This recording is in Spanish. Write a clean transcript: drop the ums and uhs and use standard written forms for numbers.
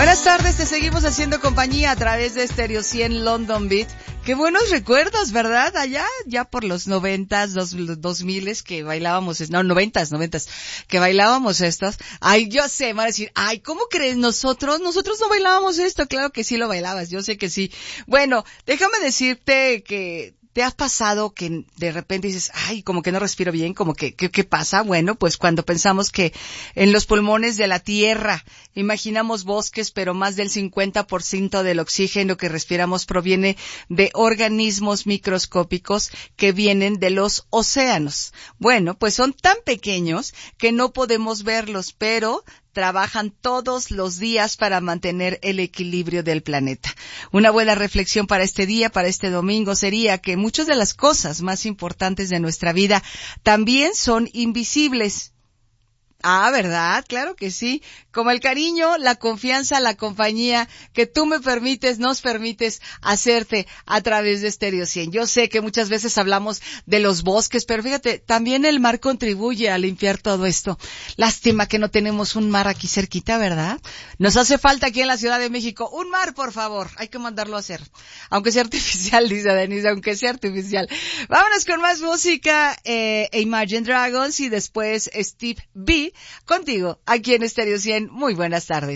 Buenas tardes, te seguimos haciendo compañía a través de Stereo 100 London Beat. Qué buenos recuerdos, ¿verdad? Allá, ya por los 90s, 2000s que bailábamos, no, 90s, que bailábamos estos. Ay, yo sé, me van a decir, ay, ¿cómo crees nosotros no bailábamos esto? Claro que sí lo bailabas, yo sé que sí. Bueno, déjame decirte que ¿te has pasado que de repente dices, ay, como que no respiro bien, como que, ¿qué pasa? Bueno, pues cuando pensamos que en los pulmones de la Tierra imaginamos bosques, pero más del 50% del oxígeno que respiramos proviene de organismos microscópicos que vienen de los océanos. Bueno, pues son tan pequeños que no podemos verlos, pero trabajan todos los días para mantener el equilibrio del planeta. Una buena reflexión para este día, para este domingo, sería que muchas de las cosas más importantes de nuestra vida también son invisibles. Ah, ¿verdad? Claro que sí. Como el cariño, la confianza, la compañía que tú nos permites hacerte a través de Stereo 100. Yo sé que muchas veces hablamos de los bosques, pero fíjate, también el mar contribuye a limpiar todo esto. Lástima que no tenemos un mar aquí cerquita, ¿verdad? Nos hace falta aquí en la Ciudad de México un mar, por favor. Hay que mandarlo a hacer. Aunque sea artificial, dice Denise, aunque sea artificial. Vámonos con más música, Imagine Dragons y después Steve B. contigo, aquí en Stereo 100. Muy buenas tardes.